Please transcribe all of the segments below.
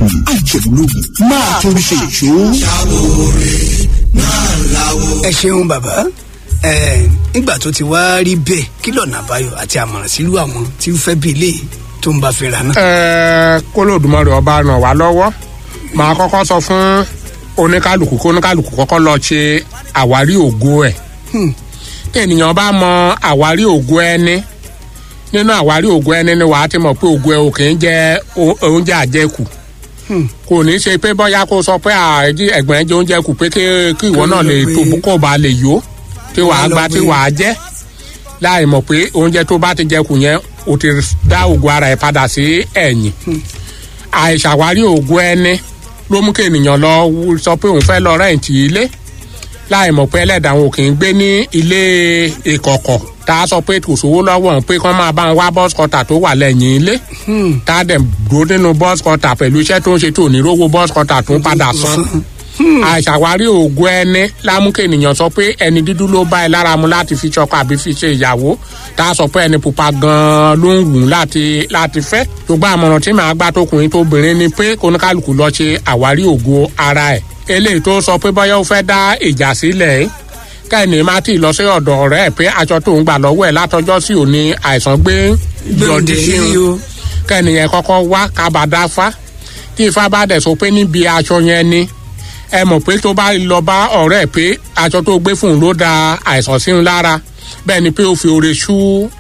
àjẹmúlògùn máa torí ṣe ìṣó. ẹ ṣeun bàbá nígbà tó ti wá rí bẹ́ẹ̀ kí lọ́nà àbáyọ àti àmọ̀ràn sílùú àwọn tí ń fẹ́ bí ilé tó ń bá fẹ́ra náà. k'Olódùmarè ọba ràn wá lọ́wọ́ màá kọ́kọ́ sọ fún oníkálukú kọ́kọ́ lọ ṣe àwárí ògo ẹ̀. ènìyàn bá mọ àwárí ògo ẹni nínú àwárí ògo ẹni ni wàá ti mọ̀ pé ògo ẹ ò kì í jẹ oúnjẹ àjẹkù. kò ní ṣe pé bóyá kó sọ pé ẹ̀gbọ́n ẹ jẹ oúnjẹ kù pé kí ìwọ náà lè tó kó ba lè yó tí wàá gba tí wàá jẹ láì mọ̀ pé oúnjẹ tó bá ti jẹ kù yẹn o ti dá ògo ara ẹ padà sí ẹ̀yìn. àìṣàwárí ògo ẹni ló mú kí ènìyàn lọ sọ pé òun fẹ́ lọ rẹ́ǹtì ilé láì mọ̀ pé ẹlẹ́dàá òun kì í gbé ní ilé ìkọ̀kọ̀ tá a sọ pé kò sówó lọ́wọ́ òun pé kán máa bá ń wá bọ́s kọta tó wà lẹ́yìn ilé tá a dẹ̀ dúró nínú bọ́s kọta pẹ̀lú iṣẹ́ tó ń ṣe tó ní rówó bọ́s kọta tó ń padà san. àìṣàwárí ògo ẹni lámúkè ènìyàn sọ pé ẹni dúdú ló bá ẹ lára mu láti fi ṣọkọ àbí fi ṣe ìyàwó tá a sọ pé ẹni pupa gan-an ló ń wù láti fẹ́. ṣùgbọ́n àmọ̀ràn tí màá gbà tókùnrin tóbìnrin ni pé kóníkálukú lọ ṣe àwárí ògo ara ẹ̀. eléyìí tó sọ pé bọ́yá ó fẹ́ dá ìjà sílẹ̀ kẹ́ni má ti lọ sí ọ̀dọ̀ rẹ̀ pé aṣọ tó ń gbà lọ́wọ́ ẹ̀ látọjọ́ sí òní àìsàn gbé yọdí sí i kẹ́ni yẹn kọ́kọ́ wá kábàdáfá tí ifá bá dẹ̀ sọ pé níbi aṣọ yẹn ni ẹ mọ̀ pé tó bá lọ bá ọ̀rẹ́ pé aṣọ tó gbé fún un ló da àìsàn sí un lára bẹ́ẹ̀ ni pé ó fi oore ṣú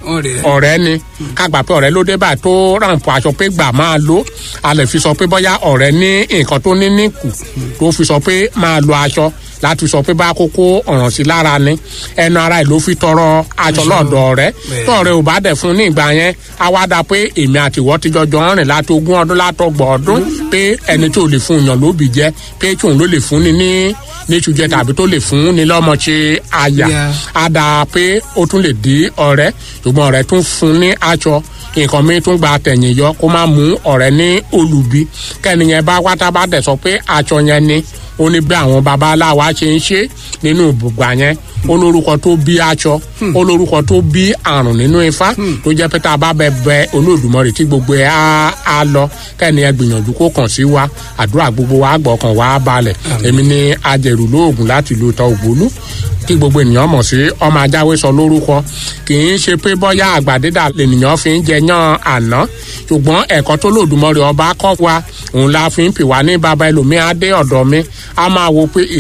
ọ̀rẹ́ ni kágbà pé ọ̀rẹ́ ló dé báyìí tó ràǹpọ̀ aṣọ pé gbà máa lò a lè fi sọ pé bóyá ọ̀rẹ́ ní nǹkan tó ní níkù tó fi sọ pé máa lo aṣọ láti sọ pé bá kókó ọ̀ràn sí lára ni ẹnu ara ẹ̀ ló fi tọrọ aṣọ lọ́dọ̀ ọ̀rẹ́ tó ọ̀rẹ́ ò bá dẹ̀ fún ní ìgbà yẹn á wá dá pé èmi àtiwọ́ ti jọjọ rìn láti 20 ọdún látọgbọ̀n ọdún pé ẹni tó lè fún yàn lóbì jẹ pé tí òun ló lè fún ni ní ṣùjẹ tàbí tó lè fún ni lọ́mọ ṣe àyà á dá pé ó tún lè dí ọ̀rẹ́ ṣùgbọ́n ọ̀rẹ́ tún fún ní aṣọ nǹkan mi tún gba tẹ̀yìn yọ kó má mú ọ̀rẹ́ ní olubi kẹ́niyẹn bá wá tá bá dẹ̀ sọ pé aṣọ yẹn ni ó ní bí àwọn babaláwa ṣe ń ṣe nínú ìbùgbà yẹn ó lórúkọ tó bí aṣọ ó lórúkọ tó bí àrùn nínú ifá tó jẹ́ pé tá a bá bẹ Olódùmarè tí gbogbo ẹ̀ á lọ kẹ́niyẹn gbìyànjú kó kàn sí wa àdúrà gbogbo wa gbọ̀kàn wa balẹ̀ èmi ni ajẹ̀rù lóògùn láti ìlú Ìtọ̀ Ògbólú kí gbogbo ènìyàn mọ̀ sí ọmọ ajáwé sọ lórúkọ kì í ṣe pé bọ́yá àgbàdédà lènìyàn fi ń jẹyàn àná ṣùgbọ́n ẹ̀kọ́ tó Olódùmarè ọba kọ́ wa òun la fi ń pè wá ní baba ẹlòmíà dé ọ̀dọ̀ mi a máa wo pé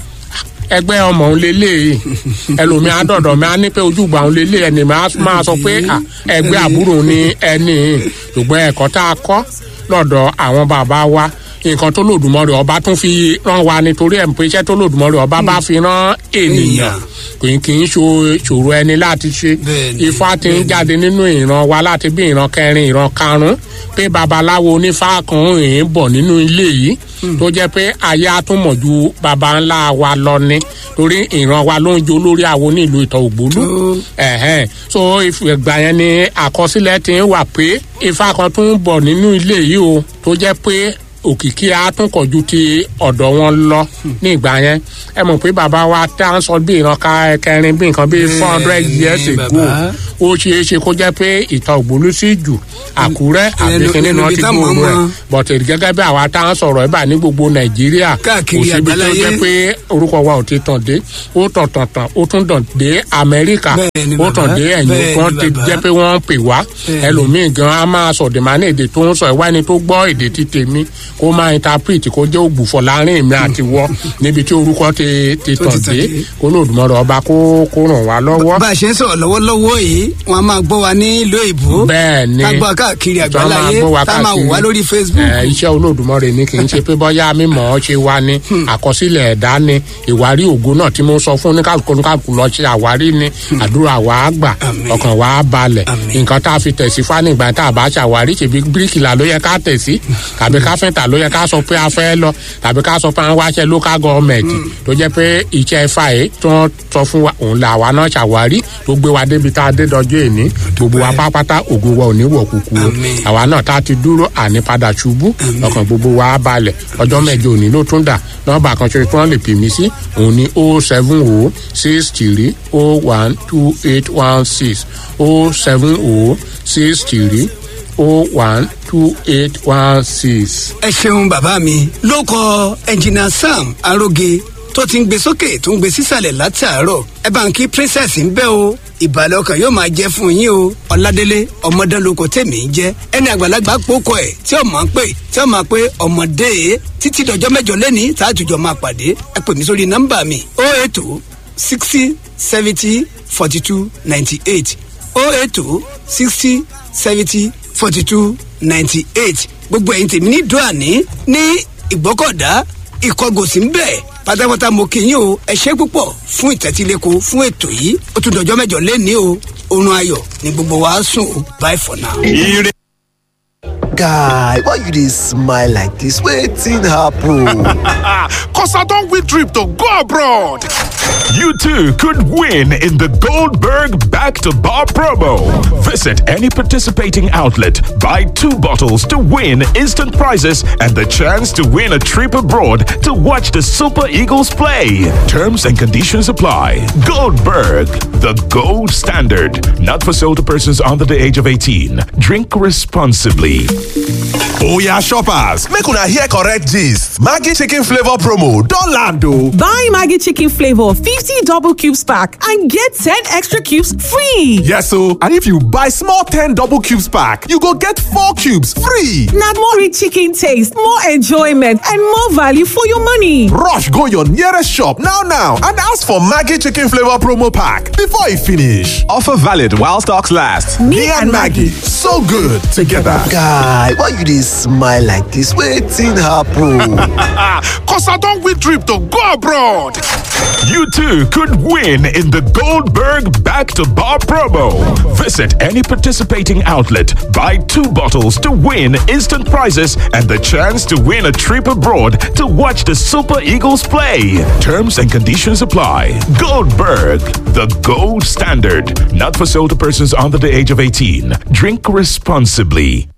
ẹgbẹ́ ọmọ òun lélẹ́yìí ẹlòmíà dọ̀dọ̀ mi á ní pé ojúgbà òun lélẹ́yìí ẹni máa sọ pé ẹgbẹ́ àbúrò ni ẹni ṣùgbọ́n ẹ̀kọ́ tá a kọ́ lọ́dọ̀ àwọn bàbá wa nǹkan tó Olódùmarè ọba tún fi rán wa nítorí ẹ̀ ń pé iṣẹ́ tó Olódùmarè ọba bá fi rán ènìyàn kì í ṣòro ẹni láti ṣe ifá ti ń jáde nínú ìran wa láti bí ìran kẹrin ìran karùn-ún pé babaláwo onífá kan ń bọ̀ nínú ilé yìí tó jẹ́ pé ayé atúmọ̀ ju baba ńlá wa lọ ni torí ìran wa ló ń jó lórí àwo nílùú Ìtọ̀ Ògbólú so ìgbà yẹn ni àkọsílẹ̀ ti ń wà pé ifá kan tún ń bọ̀ nínú ilé yìí o tó jẹ́ pé òkìkí àtúnkọ̀jú ti ọ̀dọ̀ wọn lọ ní ìgbà yẹn ẹ mọ̀ pé bàbá wa tá à ń sọ bí ìran kẹrin bí nǹkan bí 400 years ago ó ṣeé ṣe kó jẹ́ pé Ìtọ̀ Ògbólú sí jù Àkúrẹ́ àbíkíní náà ti gbòòrò ẹ̀ bọ̀tẹ̀ gẹ́gẹ́ bí àwa tá à ń sọ̀rọ̀ ẹ̀ bá ní gbogbo Nàìjíríà kò síbi tó jẹ́ pé orúkọ wa ò ti tàn dé ó tàn ó tún tàn dé Amẹ́ríkà ó tàn dé ẹ̀yìn kan ti jẹ́ pé wọ́n ń pè wá ẹlòmíì gan á máa sọ̀dẹ̀mánì èdè tó ń sọ ìwá ẹni tó gbọ́ èdè ti tèmi kó máa interpret kó jẹ́ ògbùfọ̀ láàrin èmi àti wọ́ níbi tí orúkọ ti tàn dé kó Olódùmarè ọba kó ràn wá lọ́wọ́. bá a ṣe ń sọ̀rọ̀ lọ́wọ́lọ́wọ́ yìí wọ́n á máa gbọ́ wa ní ìlú èbó bẹ́ẹ̀ ni ká gbọ́ káàkiri àgbáláyé ká máa wò wá lórí Facebook. iṣẹ́ Olódùmarè ni kì í ṣe pé bọ́yá mímọ́ ọ́ ṣe wá ní àkọsílẹ̀ ẹ̀dá ni ìwárí ògo náà tí mo sọ fún oníkàlùkù lọ ṣe àwárí ni àdúrà wa á gbà ọkàn wa á balẹ̀ nǹkan tá a fi tẹ̀sí fánìgbà tá a bá ṣàwárí ṣèbí bíríkìlà ló yẹ ká tẹ̀sí tàbí káfíńtà ló yẹ ká sọ pé a fẹ́ lọ tàbí ká sọ pé à ń wáṣẹ́ local government tó jẹ́ pé iṣẹ́ ifá yìí tó ń sọ fún wa òun là wa náà ṣàwárí tó gbé wa débi tá a dé dọjọ́ èní gbogbo wa pápátá ògo wa ò ní wọ̀ kúkú o àwa náà tá a ti dúró àní padà ṣubú ọkàn gbogbo wa á balẹ̀ ọjọ́ mẹ́jọ òní ló tún dà nọ́mbà kan ṣe tí wọ́n lè pè mí sí òun ní 07063012816 07063 0012816. ẹ ṣeun bàbá mi ló kọ ẹnjìnà Sam Aróge tó ti ń gbé sókè tó ń gbé sísàlẹ̀ látàárọ̀ ẹ bá ń kí princess ń bẹ́ o ìbàlẹ̀ ọkàn yóò máa jẹ́ fún yín o ọ̀làdélé ọmọdéloko tèmi ń jẹ́ ẹni àgbàlagbà pòkọ ẹ̀ tí ó máa ń pè tí ó máa pé ọmọdé títí dọjọ́ mẹ́jọ lẹ́ni tààtùjọ máa pàdé ẹ pè mí sórí nọ́mbà mi 080 60 70 42 98 080 60 70 42 98 gbogbo ẹ̀yin tèmi ní dùàní ní ìgbọ́kọ̀dá ìkọgòsì ń bẹ̀ pátápátá mo kí yín o ẹ ṣé púpọ̀ fún ìtẹ́tílẹ́kọ fún ètò yìí ó tún dọjọ́ mẹ́jọ lẹ́ni o oorun ayọ̀ ni gbogbo wa sùn o bye for now. Guy, why you dey smile like this? Wetin happen? Cause I don't win trip to go abroad. You too could win in the Goldberg Back to Bar promo. Visit any participating outlet, buy 2 bottles to win instant prizes and the chance to win a trip abroad to watch the Super Eagles play. Terms and conditions apply. Goldberg, the gold standard. Not for sale to persons under the age of 18. Drink responsibly. Oya shoppers, make una hear correct gist. Maggi chicken flavor promo don land o. Buy Maggi chicken flavor 50 double cubes pack and get 10 extra cubes free. Yes o, and if you buy small 10 double cubes pack, you go get 4 cubes free. Na more rich chicken taste, more enjoyment and more value for your money. Rush go your nearest shop now and ask for Maggi chicken flavor promo pack before e finish. Offer valid while stocks last. Me and Maggi, so good together. Guy, why you dey smile like this? Wetin happen? Cause I don't win trip to go abroad. You too could win in the Goldberg Back to Bar promo. Visit any participating outlet, buy 2 bottles to win instant prizes and the chance to win a trip abroad to watch the Super Eagles play. Terms and conditions apply. Goldberg, the gold standard. Not for sale to persons under the age of 18. Drink responsibly.